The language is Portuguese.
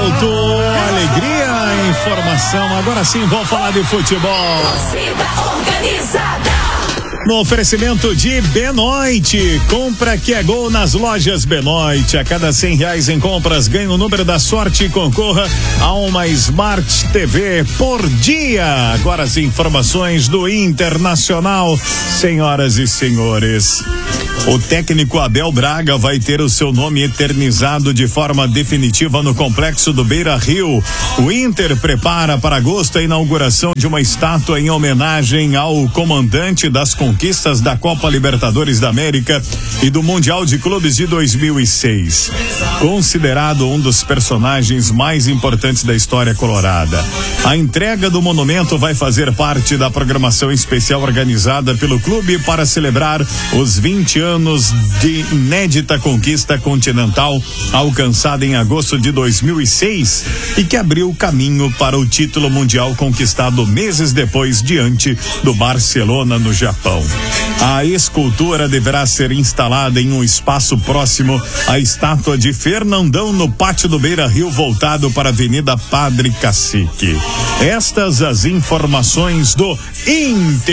alto, alegria, informação. Agora sim, vamos falar de futebol. Torcida organizada. No oferecimento de Benoit, compra que é gol nas lojas Benoit. A cada R$100 em compras, ganhe o número da sorte e concorra a uma Smart TV por dia. Agora as informações do Internacional, senhoras e senhores. O técnico Abel Braga vai ter o seu nome eternizado de forma definitiva no complexo do Beira-Rio. O Inter prepara para agosto a inauguração de uma estátua em homenagem ao comandante das conquistas da Copa Libertadores da América e do Mundial de Clubes de 2006. Considerado um dos personagens mais importantes da história colorada. A entrega do monumento vai fazer parte da programação especial organizada pelo clube para celebrar os 20 anos de inédita conquista continental alcançada em agosto de 2006 e que abriu o caminho para o título mundial conquistado meses depois diante do Barcelona no Japão. A escultura deverá ser instalada em um espaço próximo à estátua de Fernandão no pátio do Beira-Rio voltado para a Avenida Padre Cacique. Estas as informações do Inter.